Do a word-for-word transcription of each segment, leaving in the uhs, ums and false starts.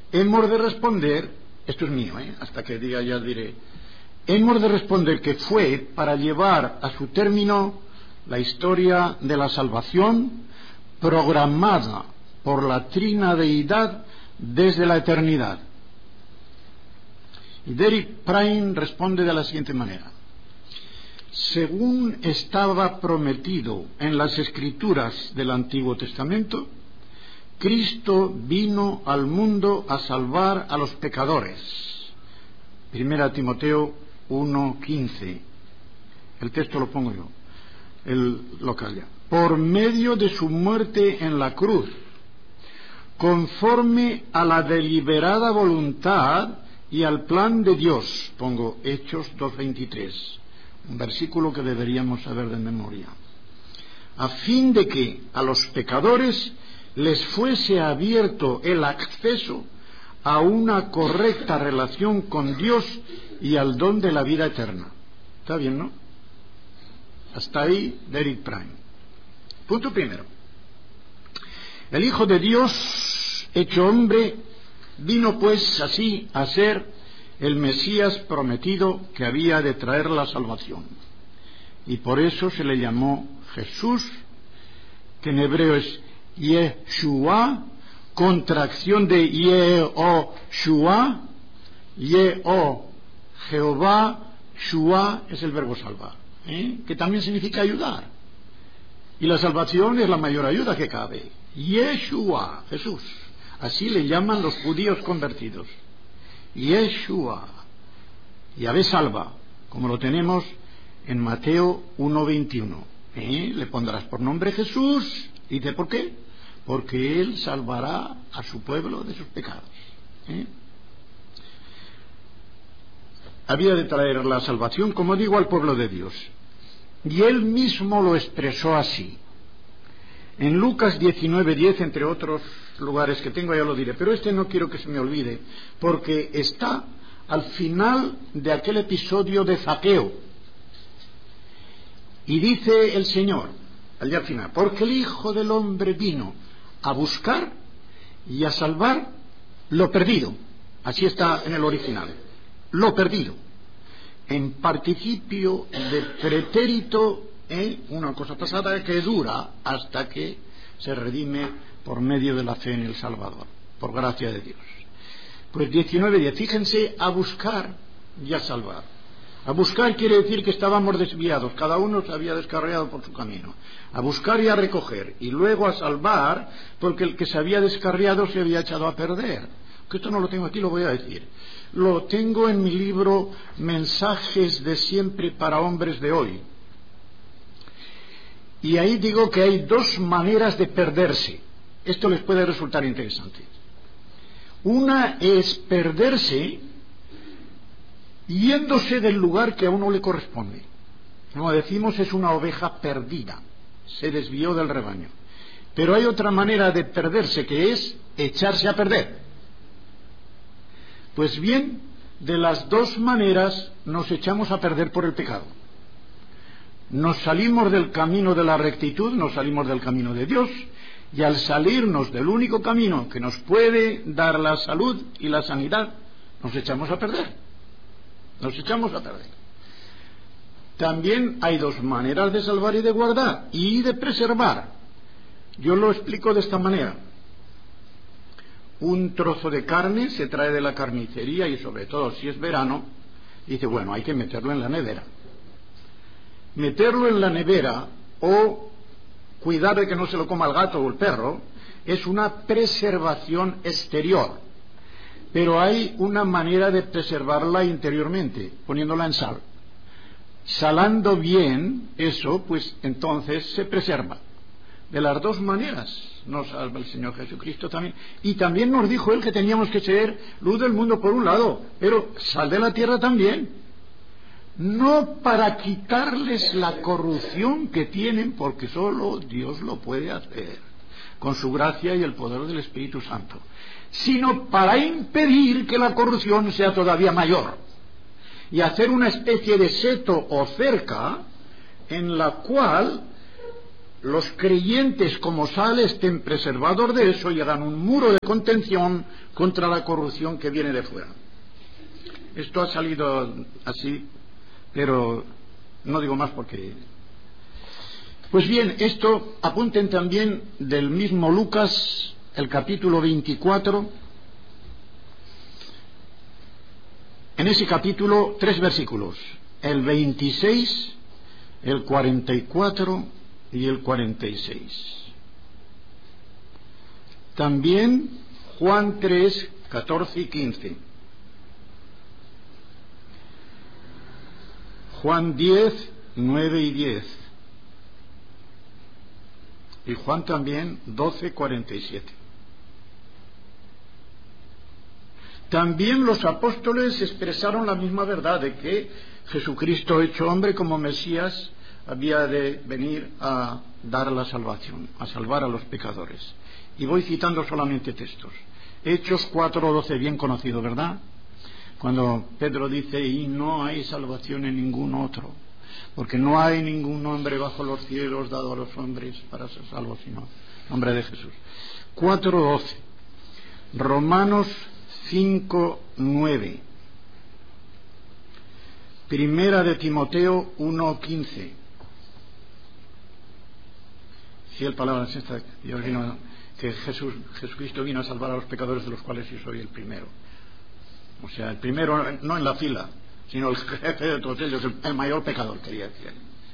hemos de responder, esto es mío, ¿eh? Hasta que diga ya diré, hemos de responder que fue para llevar a su término la historia de la salvación programada por la trina deidad desde la eternidad. Y Derek Prince responde de la siguiente manera: según estaba prometido en las escrituras del Antiguo Testamento, Cristo vino al mundo a salvar a los pecadores. Primera Timoteo uno quince. El texto lo pongo yo, el local ya. Por medio de su muerte en la cruz, conforme a la deliberada voluntad y al plan de Dios. Pongo Hechos dos veintitrés, un versículo que deberíamos saber de memoria. A fin de que a los pecadores les fuese abierto el acceso a una correcta relación con Dios y al don de la vida eterna. ¿Está bien, no? Hasta ahí Derek Prince. Punto primero. El Hijo de Dios, hecho hombre, vino pues así a ser el Mesías prometido que había de traer la salvación. Y por eso se le llamó Jesús, que en hebreo es Yeshua, contracción de Yehoshua, Yeho, Jehová, Shua es el verbo salvar, ¿eh? que también significa ayudar. Y la salvación es la mayor ayuda que cabe. Yeshua, Jesús. Así le llaman los judíos convertidos. Yeshua. Yahvé salva, como lo tenemos en Mateo uno veintiuno. ¿Eh? Le pondrás por nombre Jesús. ¿Y de por qué? Porque Él salvará a su pueblo de sus pecados. ¿Eh? Había de traer la salvación, como digo, al pueblo de Dios. Y Él mismo lo expresó así. En Lucas diecinueve diez, entre otros lugares que tengo, ya lo diré, pero este no quiero que se me olvide, porque está al final de aquel episodio de Zaqueo. Y dice el Señor, allá al final, porque el Hijo del Hombre vino a buscar y a salvar lo perdido. Así está en el original, lo perdido. En participio de pretérito, ¿eh? una cosa pasada que dura hasta que se redime por medio de la fe en el Salvador, por gracia de Dios. Pues diecinueve diez, fíjense, a buscar y a salvar. A buscar quiere decir que estábamos desviados, cada uno se había descarriado por su camino. A buscar y a recoger, y luego a salvar, porque el que se había descarriado se había echado a perder. Que esto no lo tengo aquí, lo voy a decir. Lo tengo en mi libro Mensajes de siempre para hombres de hoy. Y ahí digo que hay dos maneras de perderse. Esto les puede resultar interesante. Una es perderse yéndose del lugar que a uno le corresponde. Como decimos, es una oveja perdida, se desvió del rebaño. Pero hay otra manera de perderse, que es echarse a perder. Pues bien, de las dos maneras nos echamos a perder por el pecado. Nos salimos del camino de la rectitud, nos salimos del camino de Dios, y al salirnos del único camino que nos puede dar la salud y la sanidad, nos echamos a perder. Nos echamos a perder. También hay dos maneras de salvar y de guardar, y de preservar. Yo lo explico de esta manera. Un trozo de carne se trae de la carnicería, y sobre todo si es verano, dice, bueno, hay que meterlo en la nevera. Meterlo en la nevera o cuidar de que no se lo coma el gato o el perro es una preservación exterior, pero hay una manera de preservarla interiormente, poniéndola en sal. Salando bien eso, pues entonces se preserva. De las dos maneras nos salva el Señor Jesucristo también. Y también nos dijo Él que teníamos que ser luz del mundo por un lado, pero sal de la tierra también. No para quitarles la corrupción que tienen, porque solo Dios lo puede hacer, con su gracia y el poder del Espíritu Santo, sino para impedir que la corrupción sea todavía mayor, y hacer una especie de seto o cerca en la cual los creyentes como sal estén preservados de eso y hagan un muro de contención contra la corrupción que viene de fuera. Esto ha salido así, pero no digo más porque... Pues bien, esto apunten también del mismo Lucas, el capítulo veinticuatro. En ese capítulo, tres versículos, el veintiséis, el cuarenta y cuatro y el cuarenta y seis. También Juan tres, catorce y quince. Juan diez, nueve y diez. Y Juan también doce, cuarenta y siete. También los apóstoles expresaron la misma verdad de que Jesucristo hecho hombre como Mesías había de venir a dar la salvación, a salvar a los pecadores. Y voy citando solamente textos. Hechos cuatro, doce, bien conocido, ¿verdad? Cuando Pedro dice, y no hay salvación en ningún otro, porque no hay ningún nombre bajo los cielos dado a los hombres para ser salvos, sino el nombre de Jesús. cuatro, doce. Romanos cinco, nueve. Primera de Timoteo uno, quince. Fiel palabra es esta, Dios vino, que Jesús, Jesucristo vino a salvar a los pecadores, de los cuales yo soy el primero. O sea, el primero no en la fila, sino el jefe de todos ellos, el, el mayor pecador, quería decir.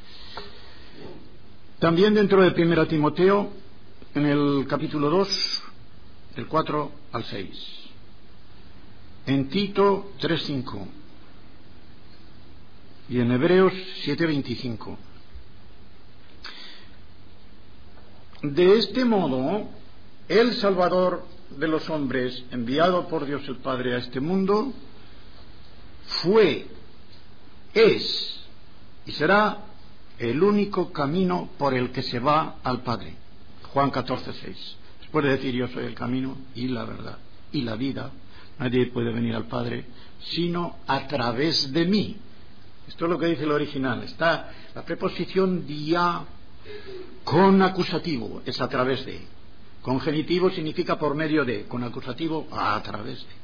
También dentro de Primera Timoteo, en el capítulo dos, del cuatro al seis. En Tito tres, cinco. Y en Hebreos siete, veinticinco. De este modo, el Salvador de los hombres, enviado por Dios el Padre a este mundo, fue, es y será el único camino por el que se va al Padre. Juan catorce, seis. Después de decir yo soy el camino y la verdad y la vida, nadie puede venir al Padre sino a través de mí. Esto es lo que dice el original. Está la preposición dia con acusativo, es a través de. Con genitivo significa por medio de, con acusativo a través de.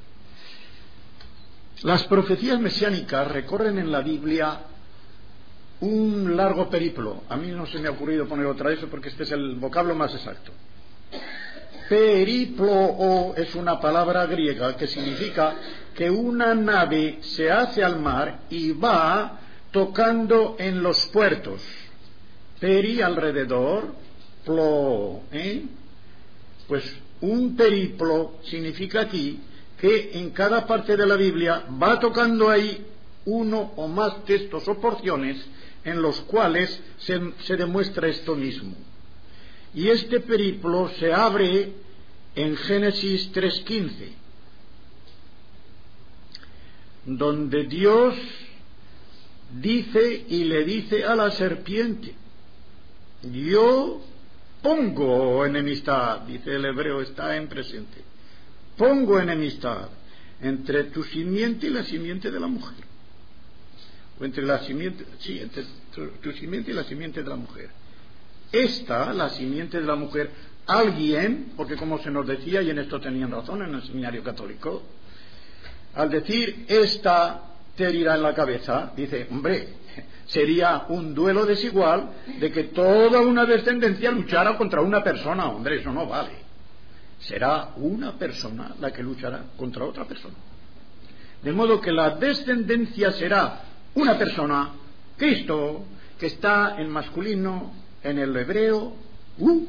Las profecías mesiánicas recorren en la Biblia un largo periplo. A mí no se me ha ocurrido poner otra vez porque este es el vocablo más exacto. Periplo es una palabra griega que significa que una nave se hace al mar y va tocando en los puertos. Peri, alrededor, plo, ¿eh? Pues un periplo significa aquí que en cada parte de la Biblia va tocando ahí uno o más textos o porciones en los cuales se, se demuestra esto mismo. Y este periplo se abre en Génesis tres, quince, donde Dios dice y le dice a la serpiente, yo pongo enemistad, dice el hebreo, está en presente, pongo enemistad entre tu simiente y la simiente de la mujer, o entre la simiente, sí, entre tu, tu simiente y la simiente de la mujer. Esta, la simiente de la mujer, alguien, porque como se nos decía, y en esto tenían razón en el seminario católico, al decir esta te herirá en la cabeza, dice, hombre, sería un duelo desigual de que toda una descendencia luchara contra una persona. Hombre, eso no vale. Será una persona la que luchará contra otra persona. De modo que la descendencia será una persona, Cristo, que está en masculino, en el hebreo, uh,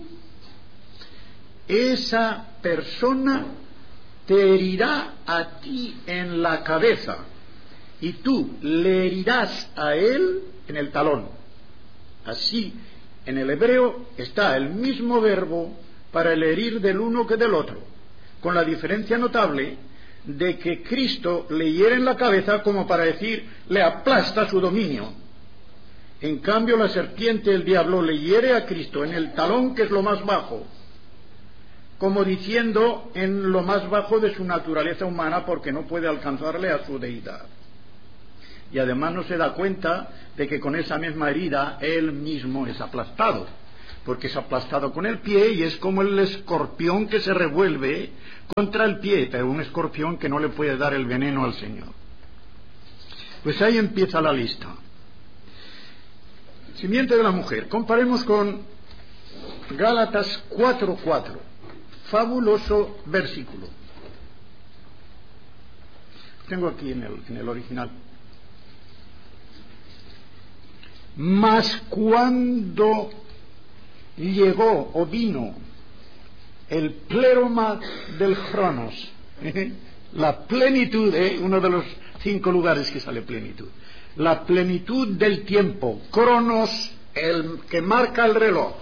esa persona te herirá a ti en la cabeza y tú le herirás a él en el talón. Así, en el hebreo está el mismo verbo para el herir del uno que del otro, con la diferencia notable de que Cristo le hiere en la cabeza como para decir, le aplasta su dominio. En cambio, la serpiente, el diablo, le hiere a Cristo en el talón, que es lo más bajo, como diciendo en lo más bajo de su naturaleza humana, porque no puede alcanzarle a su deidad. Y además no se da cuenta de que con esa misma herida él mismo es aplastado, porque es aplastado con el pie y es como el escorpión que se revuelve contra el pie, pero un escorpión que no le puede dar el veneno al Señor. Pues ahí empieza la lista. Simiente de la mujer. Comparemos con Gálatas cuatro cuatro. Fabuloso versículo. Tengo aquí en el, en el original. Mas cuando llegó o vino el pleroma del Cronos, ¿eh? la plenitud, ¿eh? uno de los cinco lugares que sale plenitud, la plenitud del tiempo, Cronos, el que marca el reloj.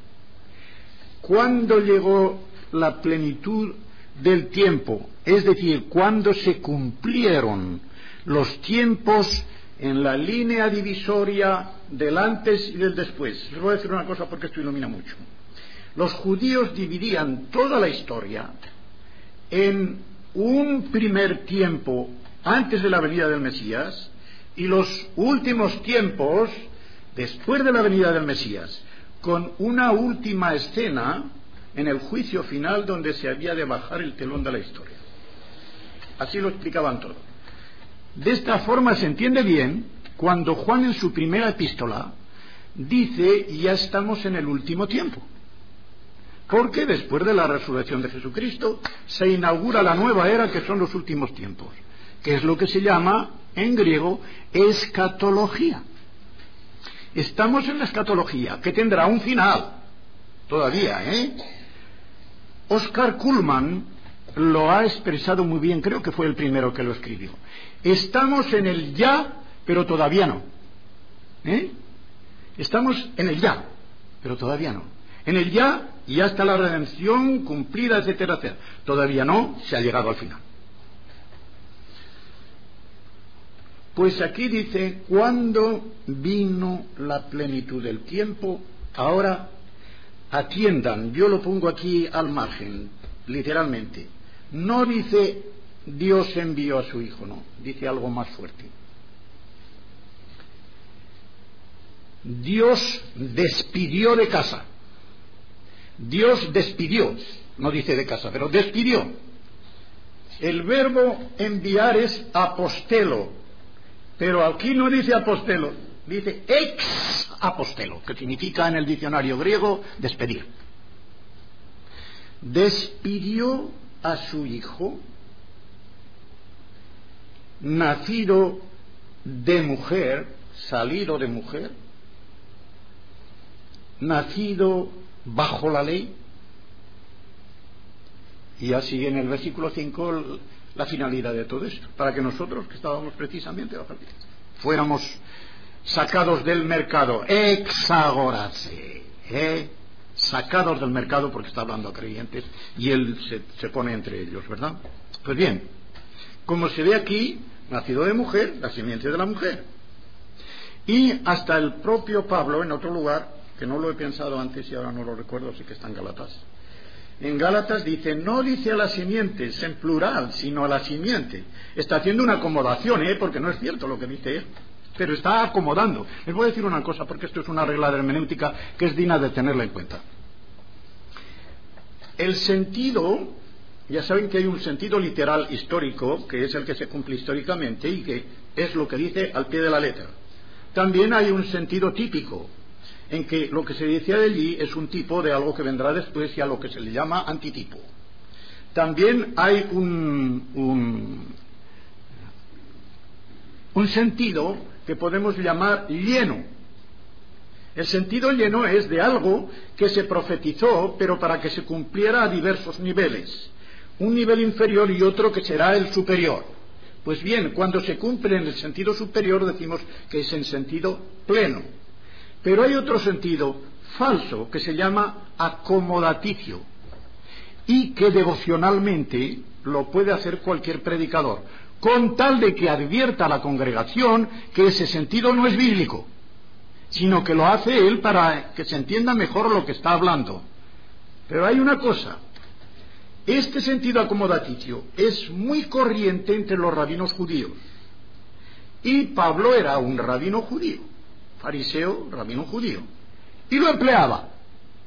Cuando llegó la plenitud del tiempo, es decir, cuando se cumplieron los tiempos en la línea divisoria del antes y del después. Les voy a decir una cosa porque esto ilumina mucho. Los judíos dividían toda la historia en un primer tiempo antes de la venida del Mesías y los últimos tiempos después de la venida del Mesías, con una última escena en el juicio final donde se había de bajar el telón de la historia. Así lo explicaban todo. De esta forma se entiende bien cuando Juan en su primera epístola dice: ya estamos en el último tiempo, porque después de la resurrección de Jesucristo se inaugura la nueva era, que son los últimos tiempos, que es lo que se llama en griego escatología. Estamos en la escatología, que tendrá un final todavía, ¿eh? Oscar Cullmann lo ha expresado muy bien, creo que fue el primero que lo escribió. Estamos en el ya, pero todavía no. ¿Eh? Estamos en el ya, pero todavía no. En el ya, ya está la redención cumplida, etcétera, etcétera. Todavía no, se ha llegado al final. Pues aquí dice, cuando vino la plenitud del tiempo. Ahora atiendan, yo lo pongo aquí al margen, literalmente. No dice Dios envió a su Hijo, no, dice algo más fuerte. Dios despidió de casa. Dios despidió, no dice de casa, pero despidió. El verbo enviar es apostelo, pero aquí no dice apostelo, dice ex apostelo, que significa en el diccionario griego despedir. Despidió a su Hijo, nacido de mujer, salido de mujer, nacido bajo la ley. Y así en el versículo cinco la finalidad de todo esto, para que nosotros, que estábamos precisamente bajo la ley, fuéramos sacados del mercado, exagorase, ¿eh? sacados del mercado, porque está hablando a creyentes y él se, se pone entre ellos, ¿verdad? Pues bien, como se ve aquí, nacido de mujer, la simiente de la mujer. Y hasta el propio Pablo, en otro lugar, que no lo he pensado antes y ahora no lo recuerdo, sí que está en Gálatas. En Gálatas dice, no dice a las simientes en plural, sino a la simiente. Está haciendo una acomodación, ¿eh? porque no es cierto lo que dice él, pero está acomodando. Les voy a decir una cosa, porque esto es una regla de hermenéutica que es digna de tenerla en cuenta. El sentido, ya saben que hay un sentido literal histórico, que es el que se cumple históricamente y que es lo que dice al pie de la letra. También hay un sentido típico, en que lo que se decía de allí es un tipo de algo que vendrá después y a lo que se le llama antitipo. También hay un, un, un sentido que podemos llamar lleno. El sentido lleno es de algo que se profetizó, pero para que se cumpliera a diversos niveles. Un nivel inferior y otro que será el superior. Pues bien, cuando se cumple en el sentido superior decimos que es en sentido pleno. Pero hay otro sentido falso que se llama acomodaticio y que devocionalmente lo puede hacer cualquier predicador, con tal de que advierta a la congregación que ese sentido no es bíblico, sino que lo hace él para que se entienda mejor lo que está hablando. Pero hay una cosa, este sentido acomodaticio es muy corriente entre los rabinos judíos, y Pablo era un rabino judío, fariseo, rabino judío, y lo empleaba.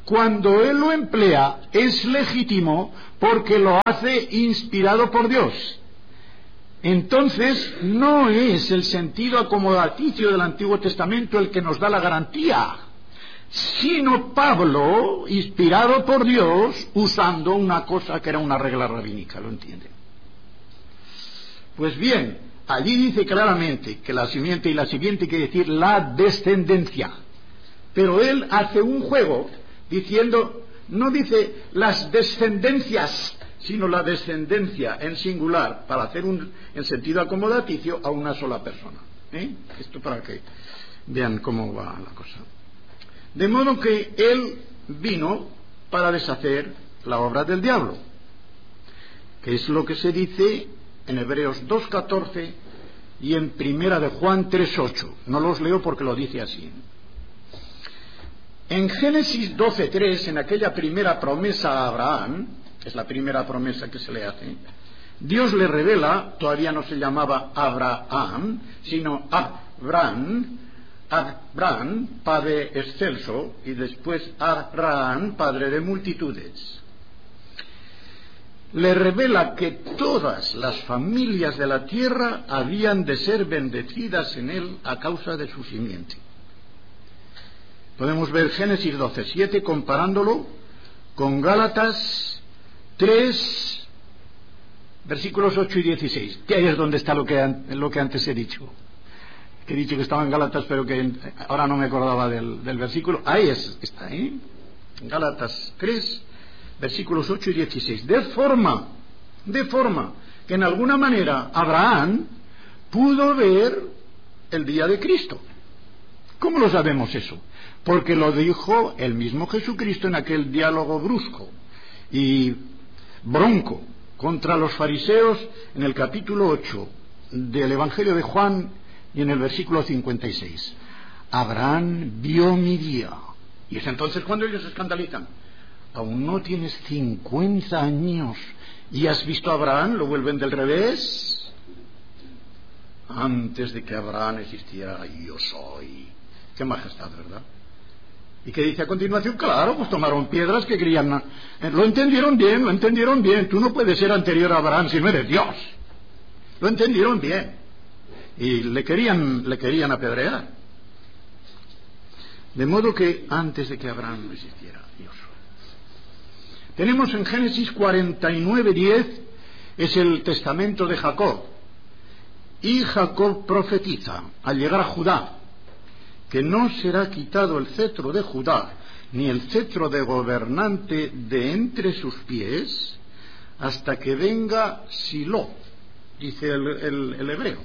cuando él lo emplea es legítimo porque lo hace inspirado por Dios. Entonces no es el sentido acomodaticio del Antiguo Testamento el que nos da la garantía, sino Pablo, inspirado por Dios, usando una cosa que era una regla rabínica. ¿Lo entienden? Pues bien, allí dice claramente que la simiente, y la simiente quiere decir la descendencia, pero él hace un juego diciendo, no dice las descendencias, sino la descendencia en singular, para hacer un en sentido acomodaticio a una sola persona. ¿Eh? Esto para que vean cómo va la cosa. De modo que él vino para deshacer la obra del diablo, que es lo que se dice en Hebreos dos catorce y en Primera de Juan tres ocho. No los leo porque lo dice así. En Génesis doce tres, en aquella primera promesa a Abraham, es la primera promesa que se le hace, Dios le revela, todavía no se llamaba Abraham, sino Abraham, Abraham, padre excelso, y después Abraham, padre de multitudes. Le revela que todas las familias de la tierra habían de ser bendecidas en él a causa de su simiente. Podemos ver Génesis doce siete comparándolo con Gálatas tres, versículos ocho y dieciséis, que ahí es donde está lo que, lo que antes he dicho. Que he dicho que estaba en Gálatas, pero que ahora no me acordaba del, del versículo. Ahí es, está, ¿eh? Gálatas tres, versículos ocho y dieciséis. De forma, de forma, que en alguna manera Abraham pudo ver el día de Cristo. ¿Cómo lo sabemos eso? Porque lo dijo el mismo Jesucristo en aquel diálogo brusco y bronco contra los fariseos en el capítulo ocho del Evangelio de Juan y en el versículo cincuenta y seis. Abraham vio mi día. Y es entonces cuando ellos se escandalizan. Aún no tienes cincuenta años y has visto a Abraham, lo vuelven del revés. Antes de que Abraham existiera, yo soy. Qué majestad, ¿verdad? ¿Y qué dice a continuación? Claro, pues tomaron piedras que querían... Lo entendieron bien, lo entendieron bien. Tú no puedes ser anterior a Abraham si no eres Dios. Lo entendieron bien. Y le querían, le querían apedrear. De modo que antes de que Abraham no existiera, Dios. Tenemos en Génesis cuarenta y nueve diez, es el testamento de Jacob. Y Jacob profetiza al llegar a Judá, que no será quitado el cetro de Judá, ni el cetro de gobernante de entre sus pies, hasta que venga Silo, dice el, el, el hebreo.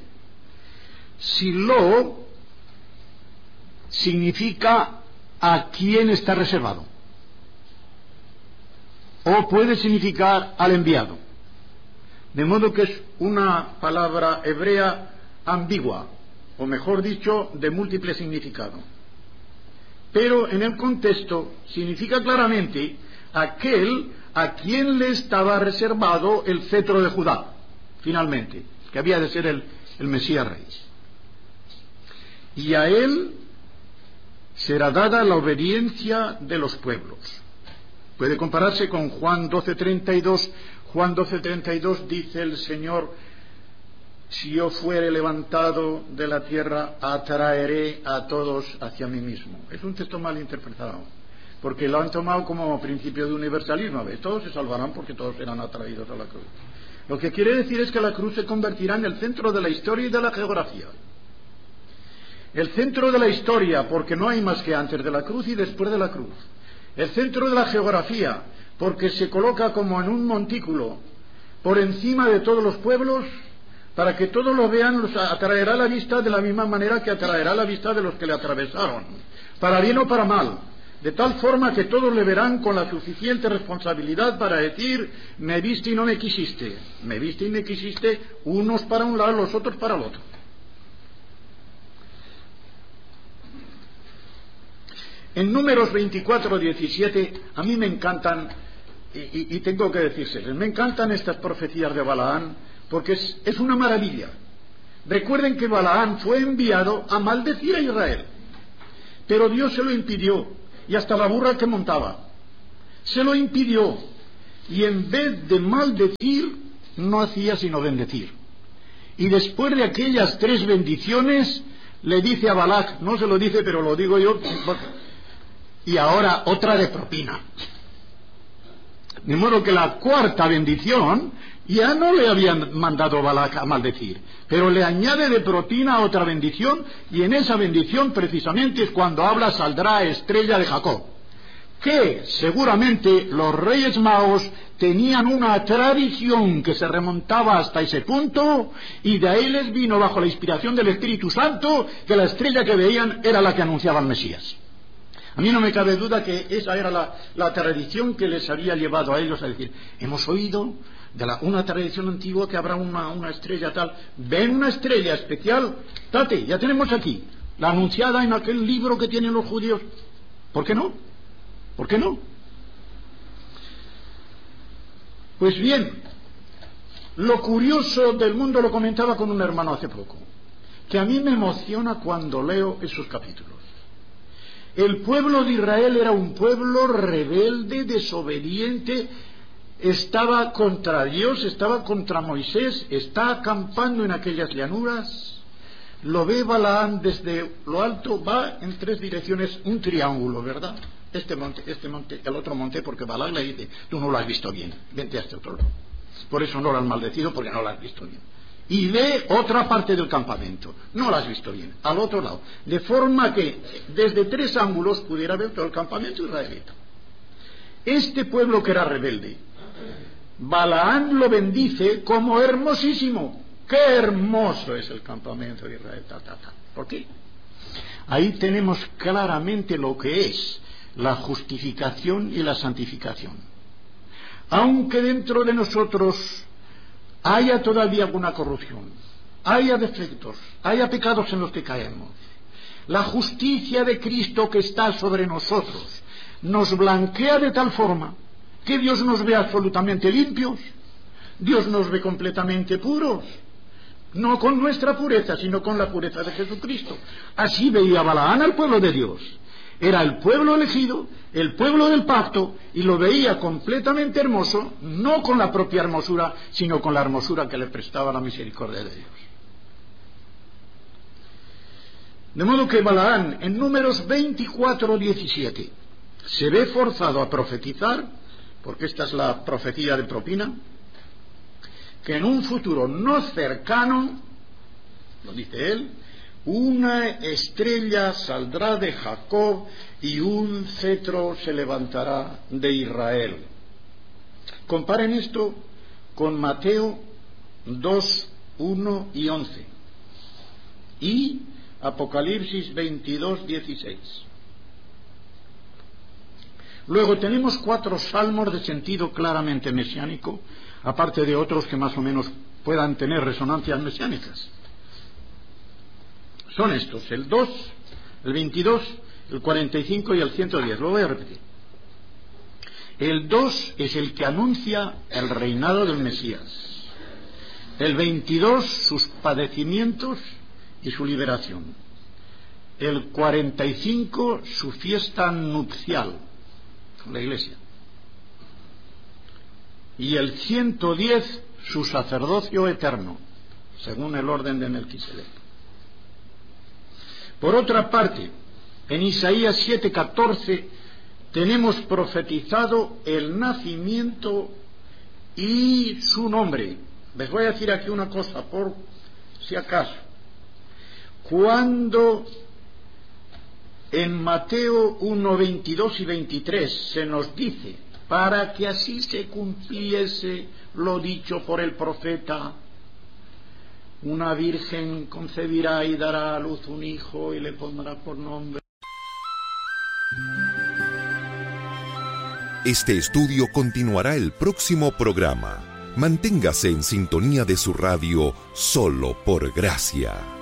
Silo significa a quién está reservado, o puede significar al enviado, de modo que es una palabra hebrea ambigua, o mejor dicho, de múltiple significado. Pero en el contexto significa claramente aquel a quien le estaba reservado el cetro de Judá, finalmente, que había de ser el, el Mesías Rey. Y a él será dada la obediencia de los pueblos. Puede compararse con Juan doce treinta y dos. Juan doce treinta y dos dice el Señor: si yo fuere levantado de la tierra, atraeré a todos hacia mí mismo. Es un texto mal interpretado, porque lo han tomado como principio de universalismo. ¿Ves? Todos se salvarán porque todos serán atraídos a la cruz. Lo que quiere decir es que la cruz se convertirá en el centro de la historia y de la geografía. El centro de la historia, porque no hay más que antes de la cruz y después de la cruz. El centro de la geografía, porque se coloca como en un montículo por encima de todos los pueblos, para que todos lo vean, los atraerá la vista de la misma manera que atraerá la vista de los que le atravesaron, para bien o para mal, de tal forma que todos le verán con la suficiente responsabilidad para decir: me viste y no me quisiste, me viste y me quisiste, unos para un lado, los otros para el otro. En Números veinticuatro diecisiete, a mí me encantan, y, y, y tengo que decírseles, me encantan estas profecías de Balaán, porque es, es una maravilla. Recuerden que Balaán fue enviado a maldecir a Israel, pero Dios se lo impidió, y hasta la burra que montaba. se lo impidió, y en vez de maldecir, no hacía sino bendecir. Y después de aquellas tres bendiciones, le dice a Balac, no se lo dice, pero lo digo yo, y ahora otra de propina. De modo que la cuarta bendición ya no le habían mandado Balac a maldecir, pero le añade de propina otra bendición, y en esa bendición precisamente es cuando habla saldrá estrella de Jacob, que seguramente los reyes magos tenían una tradición que se remontaba hasta ese punto, y de ahí les vino bajo la inspiración del Espíritu Santo que la estrella que veían era la que anunciaba al Mesías. A mí no me cabe duda que esa era la, la tradición que les había llevado a ellos a decir, hemos oído de la, una tradición antigua que habrá una, una estrella tal, ven una estrella especial, date, ya tenemos aquí, la anunciada en aquel libro que tienen los judíos. ¿Por qué no? ¿Por qué no? Pues bien, lo curioso del mundo, lo comentaba con un hermano hace poco, que a mí me emociona cuando leo esos capítulos. El pueblo de Israel era un pueblo rebelde, desobediente, estaba contra Dios, estaba contra Moisés, está acampando en aquellas llanuras, lo ve Balaam desde lo alto, va en tres direcciones, un triángulo, ¿verdad? Este monte, este monte, el otro monte, porque Balaam le dice, tú no lo has visto bien, vente a este otro lado. Por eso no lo han maldecido, porque no lo has visto bien. Y ve otra parte del campamento, no lo has visto bien, al otro lado, de forma que desde tres ángulos pudiera ver todo el campamento israelita. Este pueblo que era rebelde, Balaam lo bendice como hermosísimo. ¡Qué hermoso es el campamento de Israel! Ta, ta, ta. ¿Por qué? Ahí tenemos claramente lo que es la justificación y la santificación. Aunque dentro de nosotros haya todavía alguna corrupción, haya defectos, haya pecados en los que caemos, la justicia de Cristo que está sobre nosotros nos blanquea de tal forma que Dios nos ve absolutamente limpios, Dios nos ve completamente puros, no con nuestra pureza, sino con la pureza de Jesucristo. Así veía Balaam al pueblo de Dios. Era el pueblo elegido, el pueblo del pacto, y lo veía completamente hermoso, no con la propia hermosura, sino con la hermosura que le prestaba la misericordia de Dios. De modo que Balaam, en Números veinticuatro diecisiete, se ve forzado a profetizar, porque esta es la profecía de propina, que en un futuro no cercano, lo dice él, una estrella saldrá de Jacob y un cetro se levantará de Israel. Comparen esto con Mateo dos, uno y once y Apocalipsis veintidós, dieciséis. Luego tenemos cuatro salmos de sentido claramente mesiánico, aparte de otros que más o menos puedan tener resonancias mesiánicas. Son estos, el dos, el veintidós, el cuarenta y cinco y el ciento diez. Lo voy a repetir. El dos es el que anuncia el reinado del Mesías. El veintidós, sus padecimientos y su liberación. El cuarenta y cinco, su fiesta nupcial con la Iglesia. Y el ciento diez, su sacerdocio eterno, según el orden de Melquisedec. Por otra parte, en Isaías siete catorce tenemos profetizado el nacimiento y su nombre. Les voy a decir aquí una cosa, por si acaso. Cuando en Mateo uno, veintidós y veintitrés se nos dice, para que así se cumpliese lo dicho por el profeta, una virgen concebirá y dará a luz un hijo y le pondrá por nombre. Este estudio continuará el próximo programa. Manténgase en sintonía de su radio Solo por Gracia.